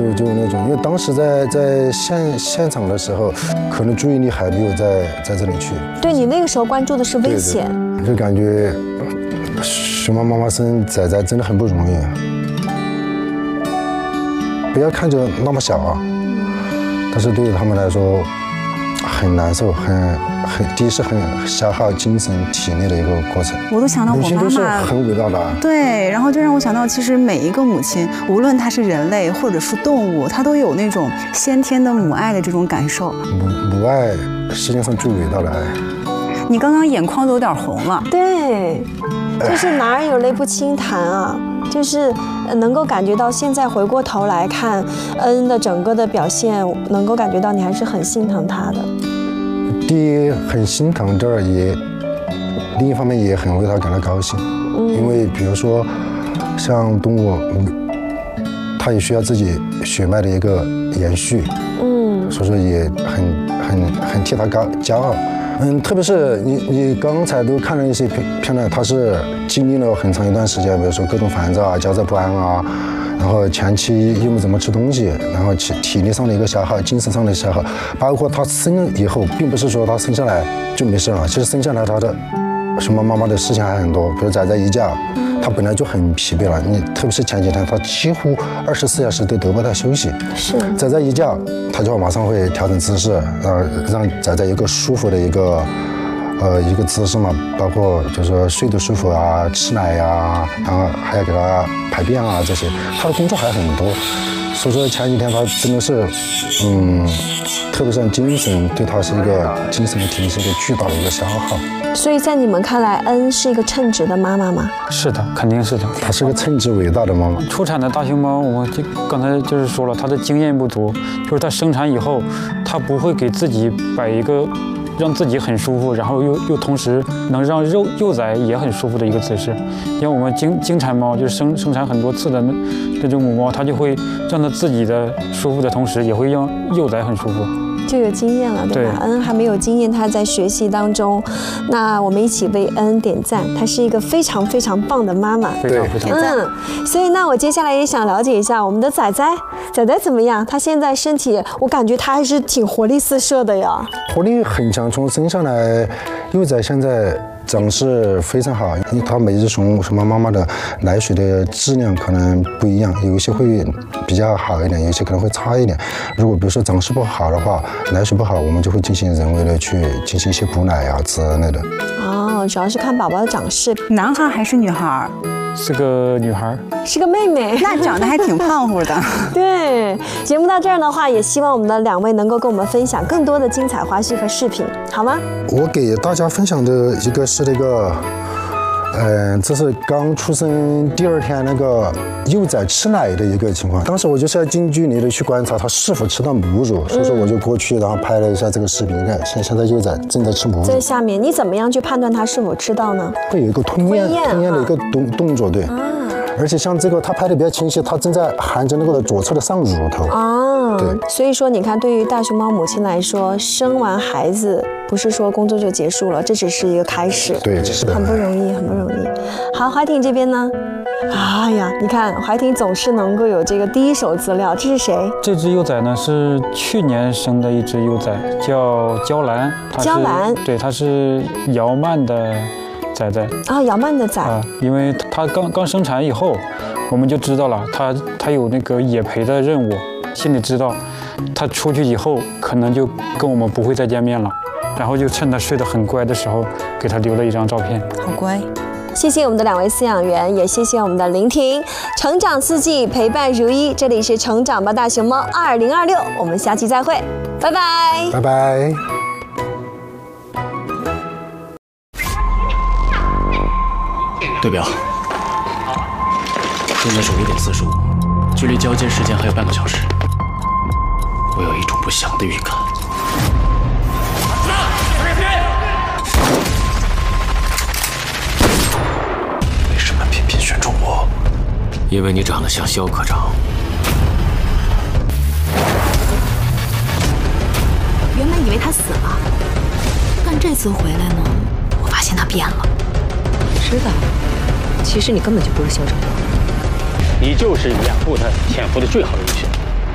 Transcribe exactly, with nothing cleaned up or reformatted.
就就那种，因为当时在在现现场的时候，可能注意力还没有在在这里去。 对你那个时候关注的是危险， 对对，就感觉熊猫妈妈生崽崽真的很不容易。不要看着那么小啊，但是对于他们来说很难受，很很第一是很消耗精神体力的一个过程。 我都想到我妈妈， 母亲都是很伟大的。 对，然后就让我想到，其实每一个母亲，无论她是人类或者是动物，她都有那种先天的母爱的这种感受。 母母爱世界上最伟大的爱。 你刚刚眼眶都有点红了。 对，就是哪儿有泪不轻弹啊。就是能够感觉到，现在回过头来看恩的整个的表现，能够感觉到你还是很心疼他的。 第一，很心疼这儿，也另一方面也很为他感到高兴，嗯、因为比如说像动物，它也需要自己血脉的一个延续，嗯，所以说也很很很替他高骄傲。嗯，特别是你你刚才都看了一些片片段，他是经历了很长一段时间，比如说各种烦躁啊、焦躁不安啊，然后前期又不怎么吃东西，然后体体力上的一个消耗，精神上的消耗，包括他生了以后，并不是说他生下来就没事了，其实生下来他的熊猫妈妈的事情还很多，比如崽崽一叫，他本来就很疲惫了，你特别是前几天，他几乎二十四小时都得不到休息， 是崽崽一叫，他就马上会调整姿势，呃，让崽崽一个舒服的一个。呃，一个姿势嘛，包括就是说睡得舒服啊，吃奶呀、啊，然后还要给他排便啊这些，他的工作还很多。所以说前几天他真的是，嗯，特别是精神对他是一个精神的体力是一个巨大的一个消耗。 所以在你们看来，恩是一个称职的妈妈吗？ 是的，肯定是的。 她是个称职伟大的妈妈。 出产的大熊猫，我就刚才就是说了，它的经验不足，就是它生产以后，它不会给自己摆一个。让自己很舒服，然后又又同时能让幼幼崽也很舒服的一个姿势。像我们经经产猫，就是生生产很多次的那那种母猫，它就会让它自己的舒服的同时，也会让幼崽很舒服。 就有经验了，对吧？ 对， 恩还没有经验，他在学习当中。那我们一起为恩点赞，她是一个非常非常棒的妈妈。 非常非常。 嗯，所以那我接下来也想了解一下我们的仔仔，仔仔怎么样？他现在身体，我感觉他还是挺活力四射的呀。 活力很强，从生下来，幼崽现在长势非常好，因为它每只熊熊猫妈妈的奶水的质量可能不一样，有一些会比较好一点，有一些可能会差一点。如果比如说长势不好的话，奶水不好，我们就会进行人为的去进行一些补奶啊之类的。 哦，主要是看宝宝的长势。 男孩还是女孩？ 是个女孩， 是个妹妹， 那长得还挺胖乎的。 对，节目到这儿的话，也希望我们的两位能够跟我们分享更多的精彩花絮和视频，好吗？ 我给大家分享的一个是那个，嗯、呃，这是刚出生第二天那个幼崽吃奶的一个情况。当时我就是要近距离的去观察它是否吃到母乳，所以说我就过去，然后拍了一下这个视频。你看，现现在幼崽正在吃母乳。 在下面，你怎么样去判断它是否吃到呢？ 会有一个吞咽吞咽的一个动动作，对。啊。而且像这个，它拍的比较清晰，它正在含着那个左侧的上乳头。 啊。 对。 所以说，你看，对于大熊猫母亲来说，生完孩子不是说工作就结束了，这只是一个开始。 对，是的。 很不容易，很不容易。好，怀婷这边呢？哎呀，你看怀婷总是能够有这个第一手资料，这是谁？ 这只幼崽呢是去年生的一只幼崽，叫娇兰。 娇兰， 对，它是姚曼的崽崽。 啊，姚曼的崽。啊， 因为它刚刚生产以后，我们就知道了，它它有那个野陪的任务，心里知道，它出去以后可能就跟我们不会再见面了，然后就趁它睡得很乖的时候，给它留了一张照片。 好乖。 谢谢我们的两位饲养员，也谢谢我们的聆听。成长四季，陪伴如一。这里是成长吧大熊猫二零二六，我们下期再会，拜拜， 拜拜。 对表，现在是五点四十五，距离交接时间还有半个小时。我有一种不祥的预感。因为你长得像肖科长。 原本以为他死了，但这次回来呢，我发现他变了。 知道，其实你根本就不是肖长官， 你就是掩护他潜伏的最好的人选。